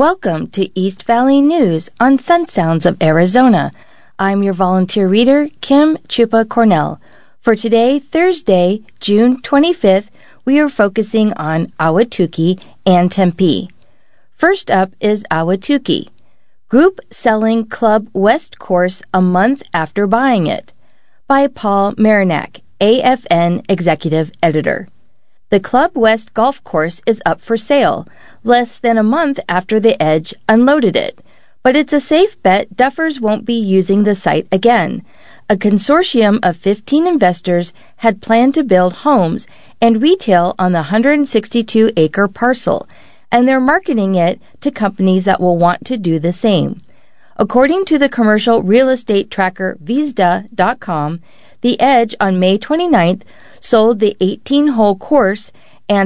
Welcome to East Valley News on Sun Sounds of Arizona. I'm your volunteer reader, Kim Chupa Cornell. For today, Thursday, June 25th, we are focusing on Ahwatukee and Tempe. First up is Ahwatukee. Group selling Club West course a month after buying it. By Paul Marinac, AFN Executive Editor. The Club West golf course is up for sale, less than a month after the Edge unloaded it. But it's a safe bet Duffers won't be using the site again. A consortium of 15 investors had planned to build homes and retail on the 162-acre parcel, and they're marketing it to companies that will want to do the same. According to the commercial real estate tracker Vizda.com, the Edge on May 29th sold the 18-hole course and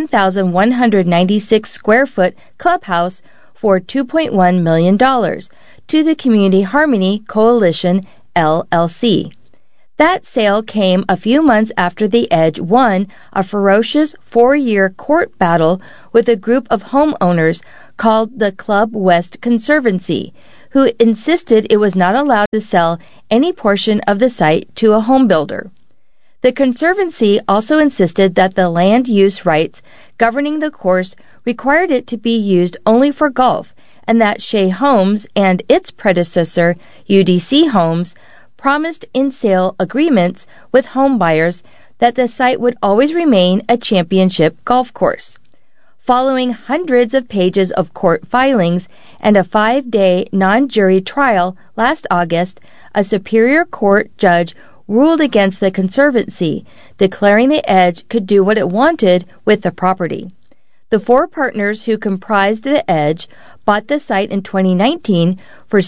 11,196 square foot clubhouse for $2.1 million to the Community Harmony Coalition, LLC. That sale came a few months after the Edge won a ferocious 4-year court battle with a group of homeowners called the Club West Conservancy, who insisted it was not allowed to sell any portion of the site to a home builder. The Conservancy also insisted that the land use rights governing the course required it to be used only for golf, and that Shea Homes and its predecessor, UDC Homes, promised in sale agreements with home buyers that the site would always remain a championship golf course. Following hundreds of pages of court filings and a 5-day non-jury trial last August, a Superior Court judge ruled against the Conservancy, declaring the Edge could do what it wanted with the property. The 4 partners who comprised the Edge bought the site in 2019 for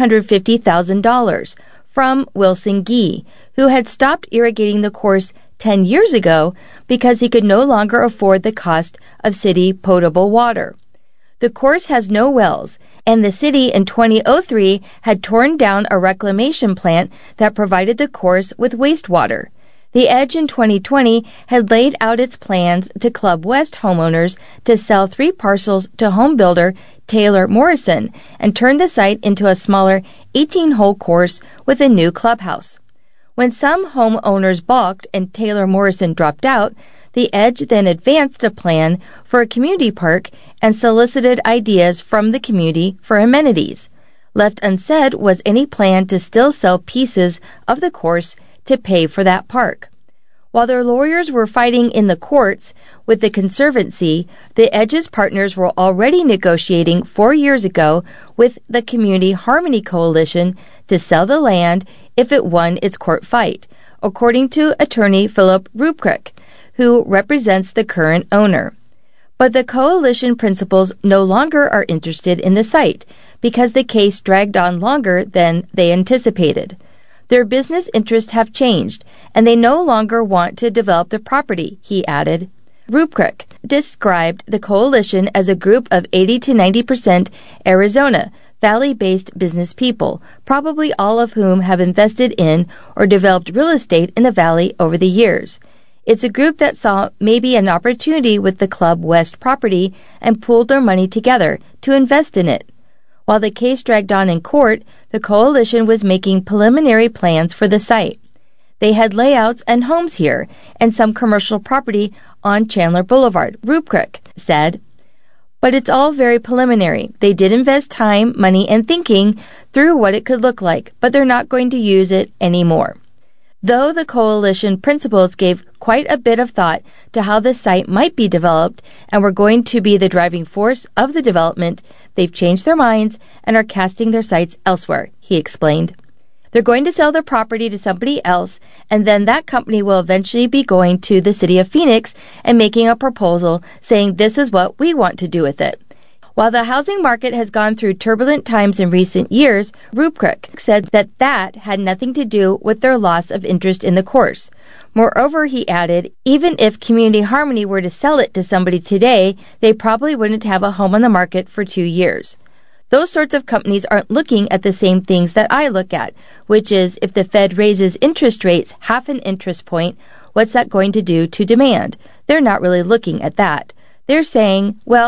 $750,000 from Wilson Gee, who had stopped irrigating the course 10 years ago because he could no longer afford the cost of city potable water. The course has no wells, and the city in 2003 had torn down a reclamation plant that provided the course with wastewater. The Edge in 2020 had laid out its plans to Club West homeowners to sell 3 parcels to home builder Taylor Morrison and turn the site into a smaller 18-hole course with a new clubhouse. When some homeowners balked and Taylor Morrison dropped out, the Edge then advanced a plan for a community park and solicited ideas from the community for amenities. Left unsaid was any plan to still sell pieces of the course to pay for that park. While their lawyers were fighting in the courts with the Conservancy, the Edge's partners were already negotiating 4 years ago with the Community Harmony Coalition to sell the land if it won its court fight, according to attorney Philip Ruprecht, who represents the current owner. But the coalition principals no longer are interested in the site because the case dragged on longer than they anticipated. Their business interests have changed, and they no longer want to develop the property, he added. Ruprecht described the coalition as a group of 80 to 90% Arizona Valley-based business people, probably all of whom have invested in or developed real estate in the Valley over the years. It's a group that saw maybe an opportunity with the Club West property and pooled their money together to invest in it. While the case dragged on in court, the coalition was making preliminary plans for the site. They had layouts and homes here and some commercial property on Chandler Boulevard, Ruprecht said. But it's all very preliminary. They did invest time, money, and thinking through what it could look like, but they're not going to use it anymore. Though the coalition principals gave quite a bit of thought to how the site might be developed and were going to be the driving force of the development, they've changed their minds and are casting their sights elsewhere, he explained. They're going to sell their property to somebody else, and then that company will eventually be going to the city of Phoenix and making a proposal saying this is what we want to do with it. While the housing market has gone through turbulent times in recent years, Ruprecht said that had nothing to do with their loss of interest in the course. Moreover, he added, even if Community Harmony were to sell it to somebody today, they probably wouldn't have a home on the market for 2 years. Those sorts of companies aren't looking at the same things that I look at, which is if the Fed raises interest rates half an interest point, what's that going to do to demand? They're not really looking at that. They're saying, well,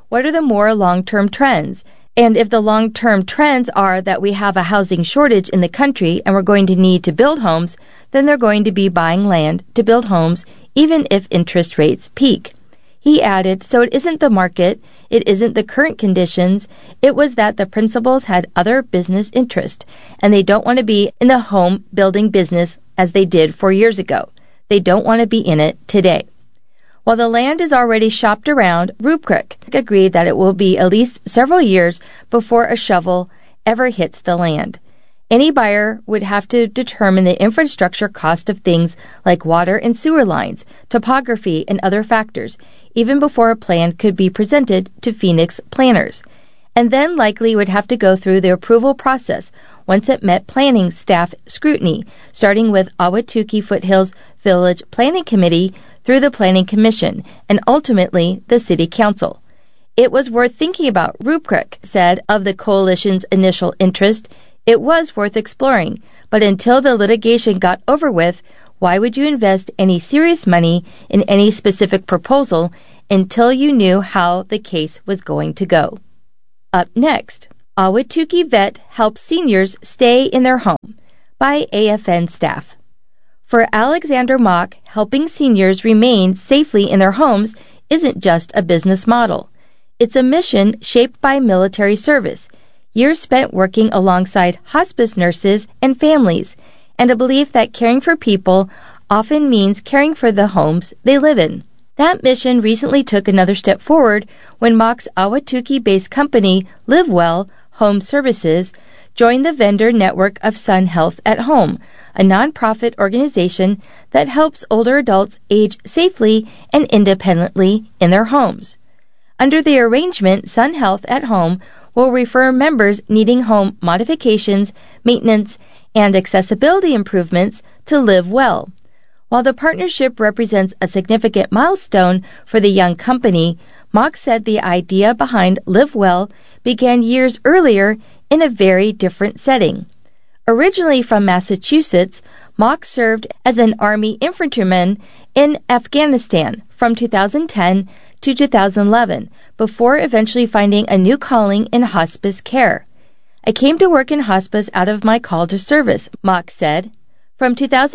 what are the more long-term trends? And if the long-term trends are that we have a housing shortage in the country and we're going to need to build homes, then they're going to be buying land to build homes even if interest rates peak. He added, so it isn't the market, it isn't the current conditions, it was that the principals had other business interest, and they don't want to be in the home building business as they did 4 years ago. They don't want to be in it today. While the land is already shopped around, Rupkirk agreed that it will be at least several years before a shovel ever hits the land. Any buyer would have to determine the infrastructure cost of things like water and sewer lines, topography, and other factors, even before a plan could be presented to Phoenix planners, and then likely would have to go through the approval process once it met planning staff scrutiny, starting with Ahwatukee Foothills Village Planning Committee through the Planning Commission, and ultimately the City Council. It was worth thinking about, Rupkirk said of the coalition's initial interest. It was worth exploring, but until the litigation got over with, why would you invest any serious money in any specific proposal until you knew how the case was going to go? Up next, Ahwatukee Vet helps seniors stay in their home by AFN staff. For Alexander Mock, helping seniors remain safely in their homes isn't just a business model. It's a mission shaped by military service, years spent working alongside hospice nurses and families, and a belief that caring for people often means caring for the homes they live in. That mission recently took another step forward when Mock's Ahwatukee-based company LiveWell Home Services joined the vendor network of Sun Health at Home, a nonprofit organization that helps older adults age safely and independently in their homes. Under the arrangement, Sun Health at Home will refer members needing home modifications, maintenance, and accessibility improvements to LiveWell. While the partnership represents a significant milestone for the young company, Mock said the idea behind LiveWell began years earlier in a very different setting. Originally from Massachusetts, Mock served as an Army infantryman in Afghanistan from 2010 to 2011, before eventually finding a new calling in hospice care. I came to work in hospice out of my call to service, Mock said. From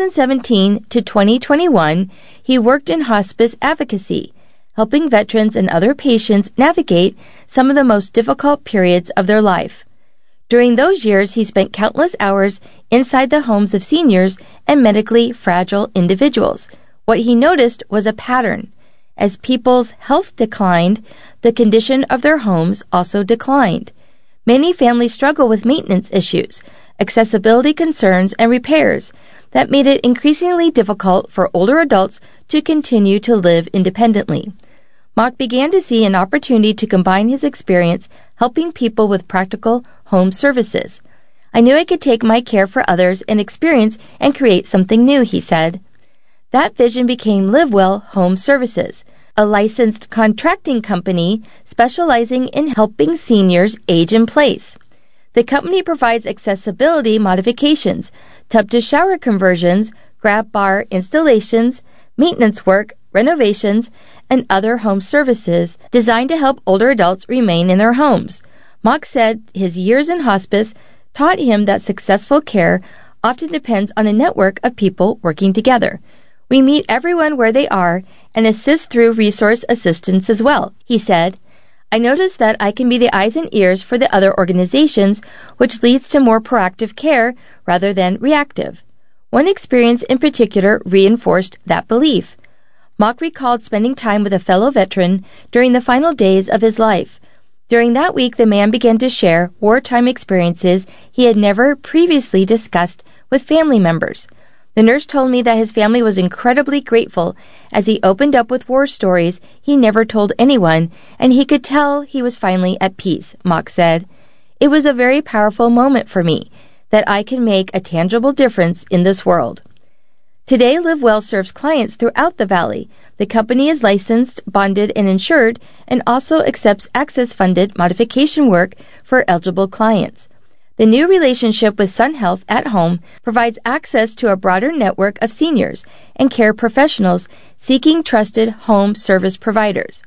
2017 to 2021, he worked in hospice advocacy, helping veterans and other patients navigate some of the most difficult periods of their life. During those years, he spent countless hours inside the homes of seniors and medically fragile individuals. What he noticed was a pattern. As people's health declined, the condition of their homes also declined. Many families struggle with maintenance issues, accessibility concerns, and repairs that made it increasingly difficult for older adults to continue to live independently. Mock began to see an opportunity to combine his experience helping people with practical home services. I knew I could take my care for others and experience and create something new, he said. That vision became LiveWell Home Services, a licensed contracting company specializing in helping seniors age in place. The company provides accessibility modifications, tub-to-shower conversions, grab bar installations, maintenance work, renovations, and other home services designed to help older adults remain in their homes. Mock said his years in hospice taught him that successful care often depends on a network of people working together. We meet everyone where they are and assist through resource assistance as well, he said. I noticed that I can be the eyes and ears for the other organizations, which leads to more proactive care rather than reactive. One experience in particular reinforced that belief. Mock recalled spending time with a fellow veteran during the final days of his life. During that week, the man began to share wartime experiences he had never previously discussed with family members. The nurse told me that his family was incredibly grateful as he opened up with war stories he never told anyone, and he could tell he was finally at peace, Mock said. It was a very powerful moment for me, that I can make a tangible difference in this world. Today, LiveWell serves clients throughout the Valley. The company is licensed, bonded, and insured, and also accepts access-funded modification work for eligible clients. The new relationship with Sun Health at Home provides access to a broader network of seniors and care professionals seeking trusted home service providers.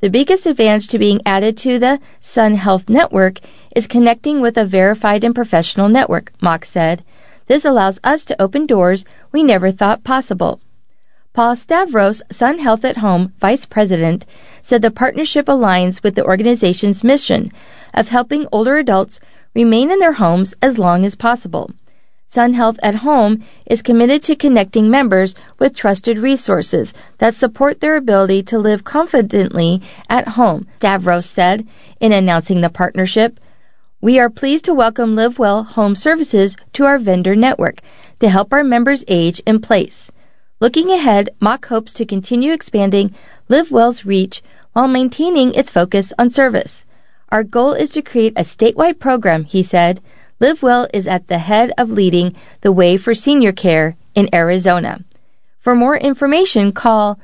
The biggest advantage to being added to the Sun Health Network is connecting with a verified and professional network, Mock said. This allows us to open doors we never thought possible. Paul Stavros, Sun Health at Home Vice President, said the partnership aligns with the organization's mission of helping older adults remain in their homes as long as possible. Sun Health at Home is committed to connecting members with trusted resources that support their ability to live confidently at home, Stavros said in announcing the partnership. We are pleased to welcome LiveWell Home Services to our vendor network to help our members age in place. Looking ahead, Mock hopes to continue expanding LiveWell's reach while maintaining its focus on service. Our goal is to create a statewide program, he said. LiveWell is at the head of leading the way for senior care in Arizona. For more information, call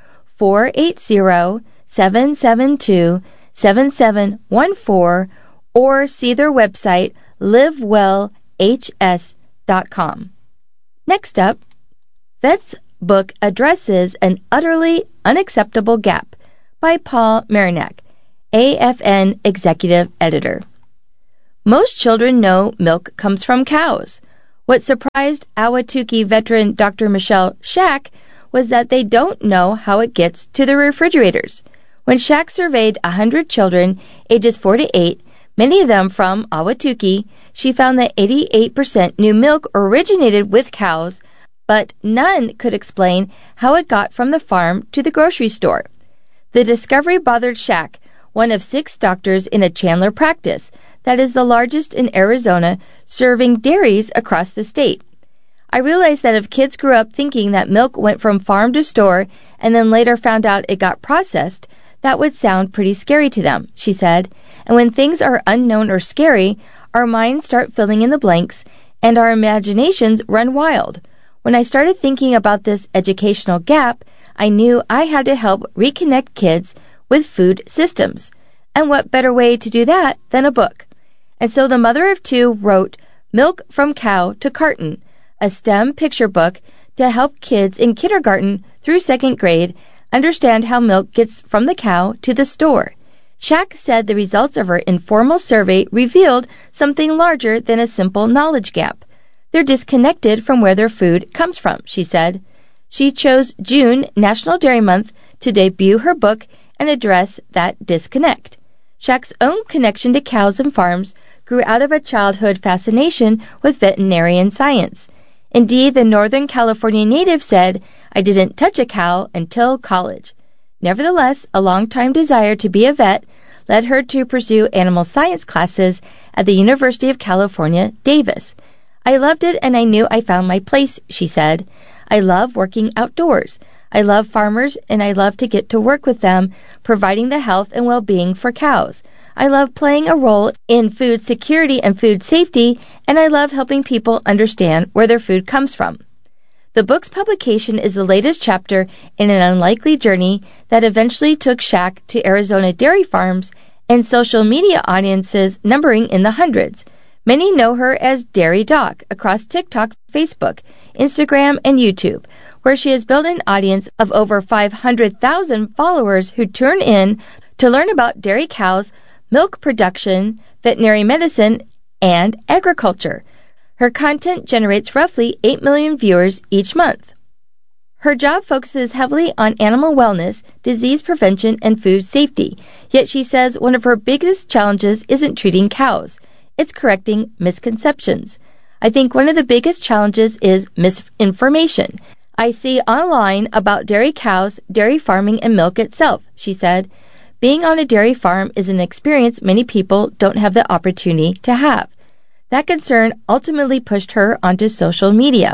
480-772-7714 or see their website, livewellhs.com. Next up, Vet's book addresses an utterly unacceptable gap by Paul Marinak, AFN Executive Editor. Most children know milk comes from cows. What surprised Ahwatukee veteran Dr. Michelle Shack was that they don't know how it gets to the refrigerators. When Shack surveyed 100 children ages 4 to 8, many of them from Ahwatukee, she found that 88% knew milk originated with cows, but none could explain how it got from the farm to the grocery store. The discovery bothered Shack, one of 6 doctors in a Chandler practice that is the largest in Arizona, serving dairies across the state. I realized that if kids grew up thinking that milk went from farm to store and then later found out it got processed, that would sound pretty scary to them, she said. And when things are unknown or scary, our minds start filling in the blanks and our imaginations run wild. When I started thinking about this educational gap, I knew I had to help reconnect kids with food systems. And what better way to do that than a book? And so the mother of 2 wrote Milk from Cow to Carton, a STEM picture book to help kids in kindergarten through 2nd grade understand how milk gets from the cow to the store. Shack said the results of her informal survey revealed something larger than a simple knowledge gap. They're disconnected from where their food comes from, she said. She chose June, National Dairy Month, to debut her book and address that disconnect. Shack's own connection to cows and farms grew out of a childhood fascination with veterinarian science. Indeed, the Northern California native said, I didn't touch a cow until college. Nevertheless, a long-time desire to be a vet led her to pursue animal science classes at the University of California, Davis. I loved it and I knew I found my place, she said. I love working outdoors. I love farmers and I love to get to work with them, providing the health and well-being for cows. I love playing a role in food security and food safety, and I love helping people understand where their food comes from. The book's publication is the latest chapter in an unlikely journey that eventually took Shack to Arizona dairy farms and social media audiences numbering in the hundreds. Many know her as Dairy Doc across TikTok, Facebook, Instagram, and YouTube, where she has built an audience of over 500,000 followers who tune in to learn about dairy cows, milk production, veterinary medicine, and agriculture. Her content generates roughly 8 million viewers each month. Her job focuses heavily on animal wellness, disease prevention, and food safety, yet she says one of her biggest challenges isn't treating cows, it's correcting misconceptions. I think one of the biggest challenges is misinformation. I see online about dairy cows, dairy farming, and milk itself, she said. Being on a dairy farm is an experience many people don't have the opportunity to have. That concern ultimately pushed her onto social media.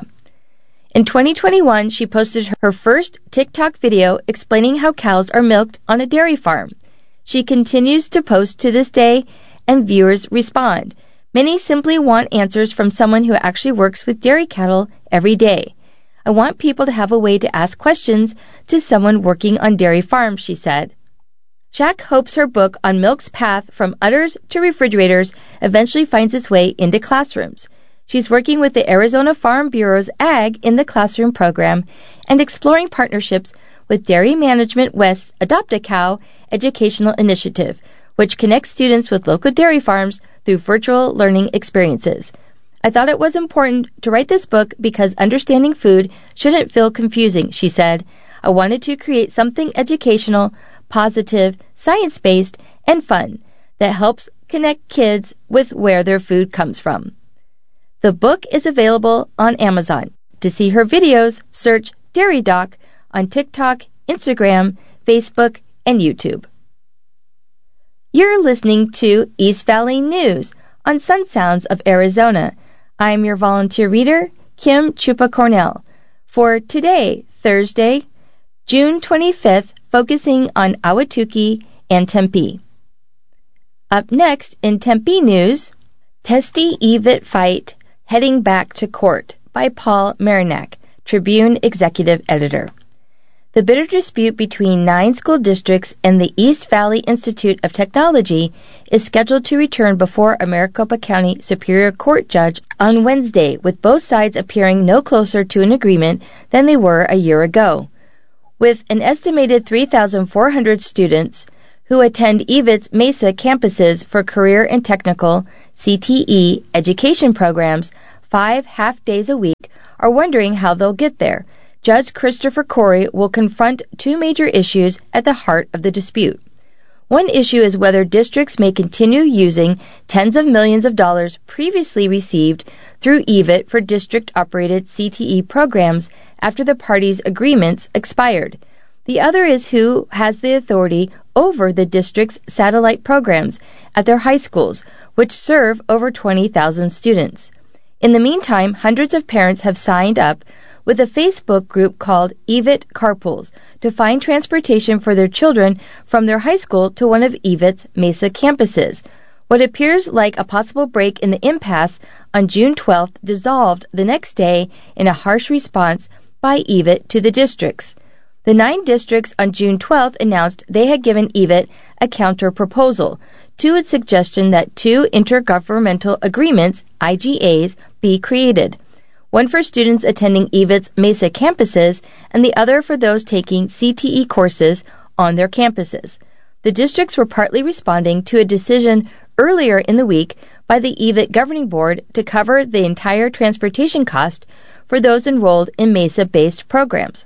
In 2021, she posted her first TikTok video explaining how cows are milked on a dairy farm. She continues to post to this day, and viewers respond. Many simply want answers from someone who actually works with dairy cattle every day. I want people to have a way to ask questions to someone working on dairy farms, she said. Shack hopes her book on milk's path from udders to refrigerators eventually finds its way into classrooms. She's working with the Arizona Farm Bureau's Ag in the Classroom program and exploring partnerships with Dairy Management West's Adopt a Cow educational initiative, which connects students with local dairy farms through virtual learning experiences. I thought it was important to write this book because understanding food shouldn't feel confusing, she said. I wanted to create something educational, positive, science-based, and fun that helps connect kids with where their food comes from. The book is available on Amazon. To see her videos, search Dairy Doc on TikTok, Instagram, Facebook, and YouTube. You're listening to East Valley News on Sun Sounds of Arizona. I'm your volunteer reader, Kim Chupa Cornell. For today, Thursday, June 25th, focusing on Ahwatukee and Tempe. Up next in Tempe news, Testy Evit Fight Heading Back to Court by Paul Marinac, Tribune Executive Editor. The bitter dispute between 9 school districts and the East Valley Institute of Technology is scheduled to return before a Maricopa County Superior Court judge on Wednesday, with both sides appearing no closer to an agreement than they were a year ago. With an estimated 3,400 students who attend EVIT's Mesa campuses for career and technical CTE education programs 5 half-days a week, are wondering how they'll get there. Judge Christopher Corey will confront 2 major issues at the heart of the dispute. One issue is whether districts may continue using tens of millions of dollars previously received through EVIT for district-operated CTE programs after the parties' agreements expired. The other is who has the authority over the district's satellite programs at their high schools, which serve over 20,000 students. In the meantime, hundreds of parents have signed up with a Facebook group called EVIT Carpools to find transportation for their children from their high school to one of EVIT's Mesa campuses. What appears like a possible break in the impasse on June 12th dissolved the next day in a harsh response by EVIT to the districts. The 9 districts on June 12th announced they had given EVIT a counter-proposal to its suggestion that 2 intergovernmental agreements, IGAs, be created. One for students attending EVIT's Mesa campuses and the other for those taking CTE courses on their campuses. The districts were partly responding to a decision earlier in the week by the EVIT Governing Board to cover the entire transportation cost for those enrolled in Mesa-based programs.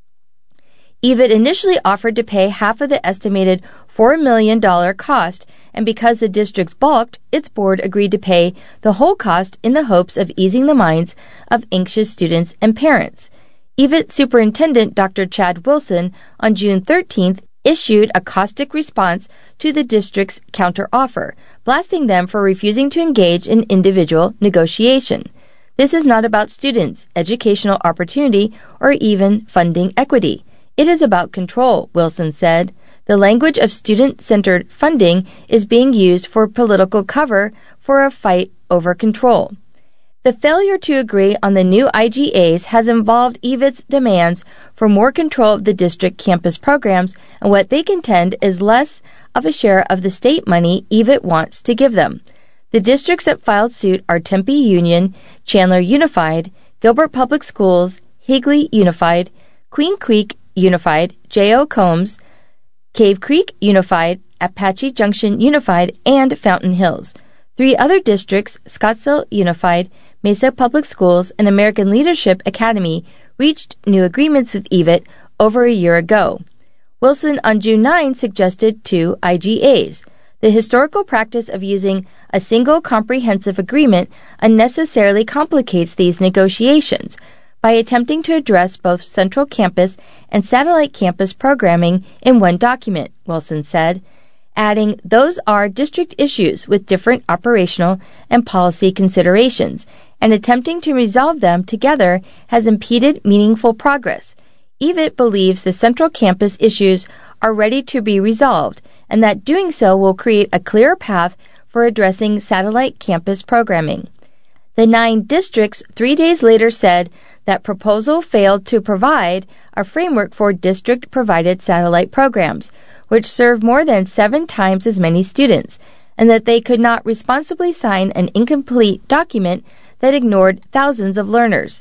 EVIT initially offered to pay half of the estimated $4 million cost, and because the districts balked, its board agreed to pay the whole cost in the hopes of easing the minds of anxious students and parents. EVIT Superintendent Dr. Chad Wilson on June 13th issued a caustic response to the district's counteroffer, blasting them for refusing to engage in individual negotiation. This is not about students, educational opportunity, or even funding equity. It is about control, Wilson said. The language of student-centered funding is being used for political cover for a fight over control. The failure to agree on the new IGAs has involved EVIT's demands for more control of the district campus programs and what they contend is less of a share of the state money EVIT wants to give them. The districts that filed suit are Tempe Union, Chandler Unified, Gilbert Public Schools, Higley Unified, Queen Creek Unified, J.O. Combs, Cave Creek Unified, Apache Junction Unified, and Fountain Hills. 3 other districts, Scottsdale Unified, Mesa Public Schools, and American Leadership Academy, reached new agreements with EVIT over a year ago. Wilson on June 9 suggested 2 IGAs. The historical practice of using a single comprehensive agreement unnecessarily complicates these negotiations by attempting to address both central campus and satellite campus programming in one document, Wilson said, adding, those are district issues with different operational and policy considerations, and attempting to resolve them together has impeded meaningful progress. EVIT believes the central campus issues are ready to be resolved, and that doing so will create a clearer path for addressing satellite campus programming. The 9 districts 3 days later said that proposal failed to provide a framework for district-provided satellite programs, which serve more than 7 times as many students, and that they could not responsibly sign an incomplete document that ignored thousands of learners.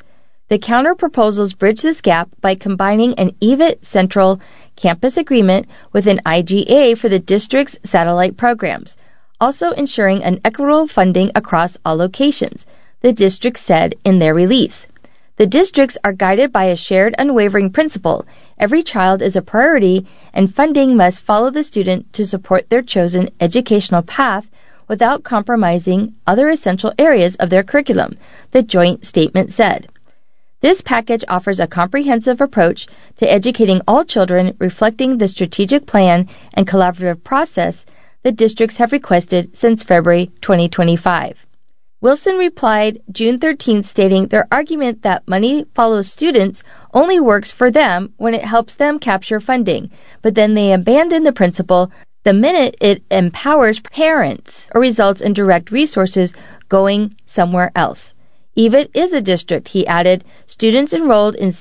The counter-proposals bridge this gap by combining an EVIT Central campus agreement with an IGA for the district's satellite programs, also ensuring an equitable funding across all locations, the district said in their release. The districts are guided by a shared unwavering principle: every child is a priority and funding must follow the student to support their chosen educational path without compromising other essential areas of their curriculum, the joint statement said. This package offers a comprehensive approach to educating all children, reflecting the strategic plan and collaborative process the districts have requested since February 2025. Wilson replied June 13th, stating their argument that money follows students only works for them when it helps them capture funding, but then they abandon the principle the minute it empowers parents or results in direct resources going somewhere else. EVIT is a district, he added. Students enrolled in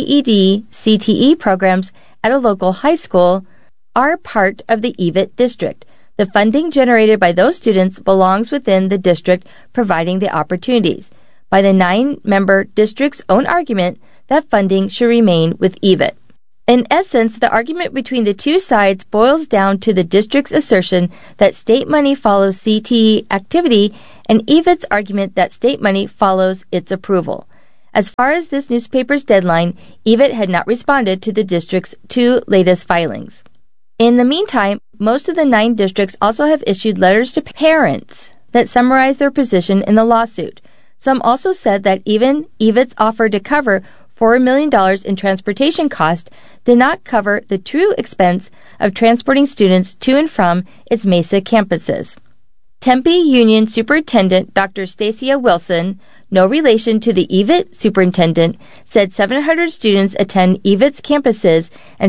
CTE programs at a local high school are part of the EVIT district. The funding generated by those students belongs within the district providing the opportunities. By the 9-member district's own argument, that funding should remain with EVIT. In essence, the argument between the two sides boils down to the district's assertion that state money follows CTE activity and EVIT's argument that state money follows its approval. As far as this newspaper's deadline, EVIT had not responded to the district's 2 latest filings. In the meantime, most of the 9 districts also have issued letters to parents that summarize their position in the lawsuit. Some also said that even EVIT's offer to cover $4 million in transportation costs did not cover the true expense of transporting students to and from its Mesa campuses. Tempe Union Superintendent Dr. Stacia Wilson, no relation to the EVIT superintendent, said 700 students attend EVIT's campuses and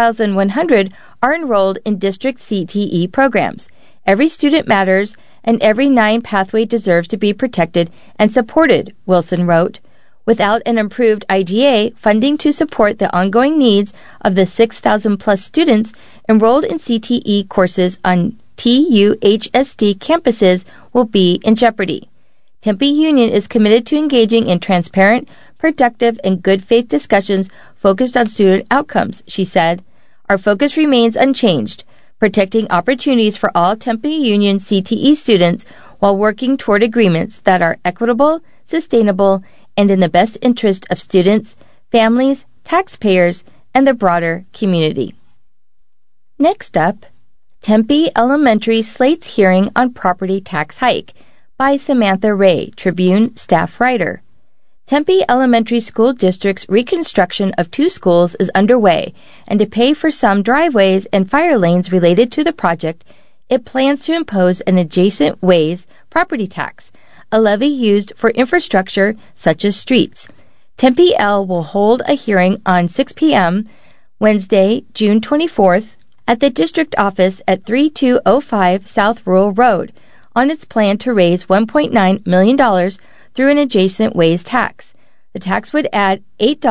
6,100 are enrolled in district CTE programs. Every student matters, and every 9 pathway deserves to be protected and supported, Wilson wrote. Without an improved IGA, funding to support the ongoing needs of the 6,000-plus students enrolled in CTE courses on TUHSD campuses will be in jeopardy. Tempe Union is committed to engaging in transparent, productive, and good faith discussions focused on student outcomes, she said. Our focus remains unchanged, protecting opportunities for all Tempe Union CTE students while working toward agreements that are equitable, sustainable, and in the best interest of students, families, taxpayers, and the broader community. Next up, Tempe Elementary slates hearing on property tax hike by Samantha Ray, Tribune staff writer. Tempe Elementary School District's reconstruction of 2 schools is underway, and to pay for some driveways and fire lanes related to the project, it plans to impose an adjacent ways property tax, a levy used for infrastructure such as streets. Tempe L will hold a hearing on 6 p.m. Wednesday, June 24th, at the district office at 3205 South Rural Road on its plan to raise $1.9 million through an adjacent ways tax. The tax would add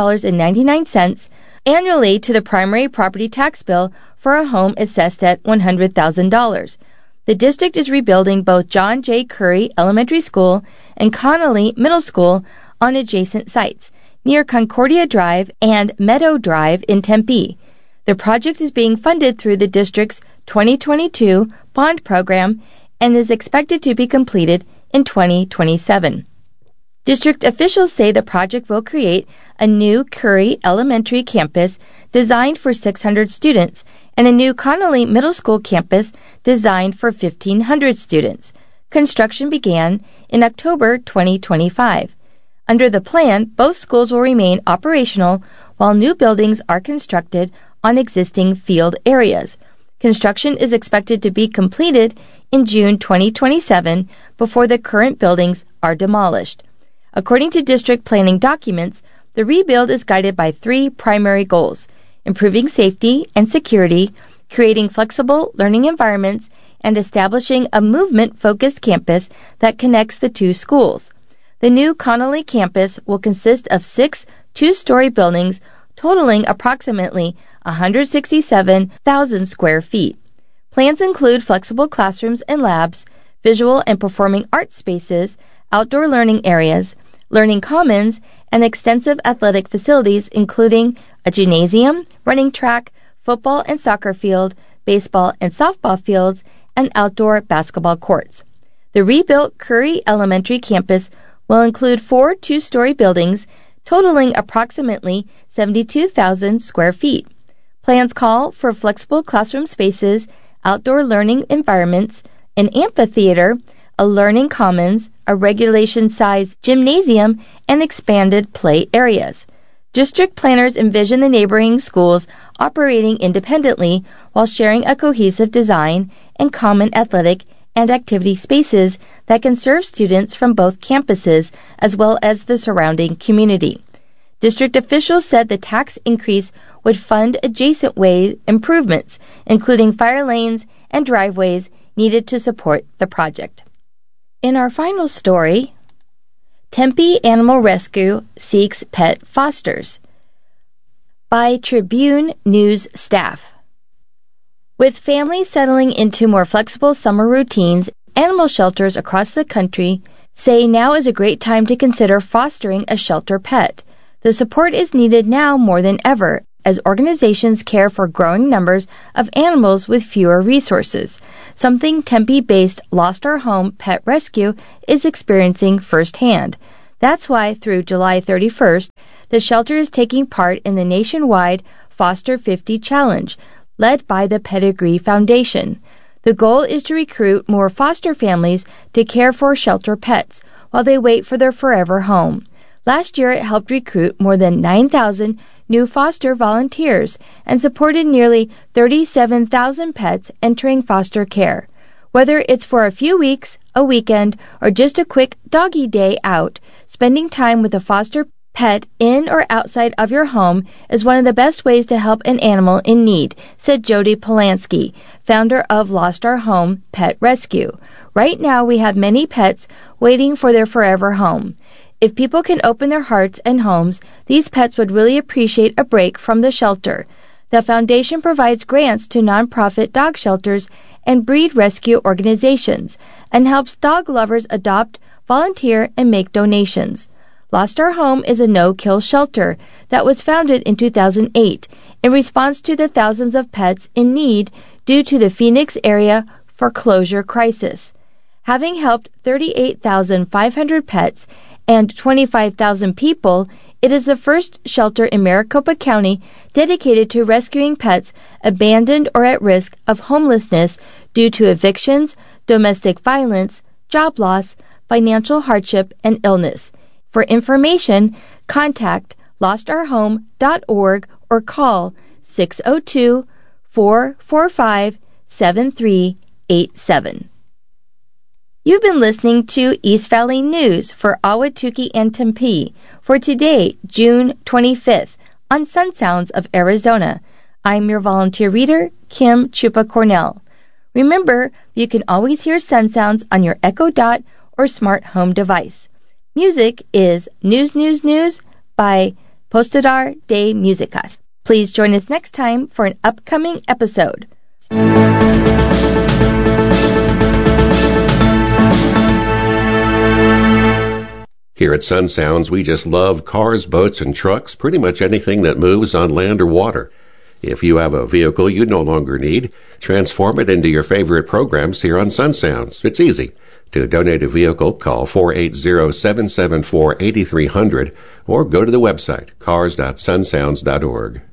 $8.99 annually to the primary property tax bill for a home assessed at $100,000. The district is rebuilding both John J. Curry Elementary School and Connolly Middle School on adjacent sites near Concordia Drive and Meadow Drive in Tempe. The project is being funded through the district's 2022 bond program and is expected to be completed in 2027. District officials say the project will create a new Curry Elementary campus designed for 600 students and a new Connolly Middle School campus designed for 1,500 students. Construction began in October 2025. Under the plan, both schools will remain operational while new buildings are constructed on existing field areas. Construction is expected to be completed in June 2027 before the current buildings are demolished. According to district planning documents, the rebuild is guided by 3 primary goals: improving safety and security, creating flexible learning environments, and establishing a movement-focused campus that connects the 2 schools. The new Connolly campus will consist of 6 2-story buildings totaling approximately 167,000 square feet. Plans include flexible classrooms and labs, visual and performing arts spaces, outdoor learning areas, learning commons, and extensive athletic facilities including a gymnasium, running track, football and soccer field, baseball and softball fields, and outdoor basketball courts. The rebuilt Curry Elementary campus will include 4 two-story buildings totaling approximately 72,000 square feet. Plans call for flexible classroom spaces, outdoor learning environments, an amphitheater, a learning commons, a regulation-sized gymnasium, and expanded play areas. District planners envision the neighboring schools operating independently while sharing a cohesive design and common athletic and activity spaces that can serve students from both campuses as well as the surrounding community. District officials said the tax increase would fund adjacent way improvements, including fire lanes and driveways needed to support the project. In our final story, Tempe Animal Rescue seeks pet fosters by Tribune News staff. With families settling into more flexible summer routines, animal shelters across the country say now is a great time to consider fostering a shelter pet. The support is needed now more than ever as organizations care for growing numbers of animals with fewer resources, something Tempe-based Lost Our Home Pet Rescue is experiencing firsthand. That's why through July 31st, the shelter is taking part in the nationwide Foster 50 Challenge, led by the Pedigree Foundation. The goal is to recruit more foster families to care for shelter pets while they wait for their forever home. Last year, it helped recruit more than 9,000 new foster volunteers and supported nearly 37,000 pets entering foster care. Whether it's for a few weeks, a weekend, or just a quick doggy day out, spending time with a foster pet in or outside of your home is one of the best ways to help an animal in need, said Jody Polanski, founder of Lost Our Home Pet Rescue. Right now, we have many pets waiting for their forever home. If people can open their hearts and homes, these pets would really appreciate a break from the shelter. The foundation provides grants to nonprofit dog shelters and breed rescue organizations and helps dog lovers adopt, volunteer, and make donations. Lost Our Home is a no-kill shelter that was founded in 2008 in response to the thousands of pets in need due to the Phoenix area foreclosure crisis. Having helped 38,500 pets and 25,000 people, it is the first shelter in Maricopa County dedicated to rescuing pets abandoned or at risk of homelessness due to evictions, domestic violence, job loss, financial hardship, and illness. For information, contact lostourhome.org or call 602-445-7387. You've been listening to East Valley News for Ahwatukee and Tempe for today, June 25th, on Sun Sounds of Arizona. I'm your volunteer reader, Kim Chupa Cornell. Remember, you can always hear Sun Sounds on your Echo Dot or smart home device. Music is News, News, News by Postador de Musicas. Please join us next time for an upcoming episode. Here at Sun Sounds, we just love cars, boats, and trucks, pretty much anything that moves on land or water. If you have a vehicle you no longer need, transform it into your favorite programs here on Sun Sounds. It's easy. To donate a vehicle, call 480-774-8300 or go to the website cars.sunsounds.org.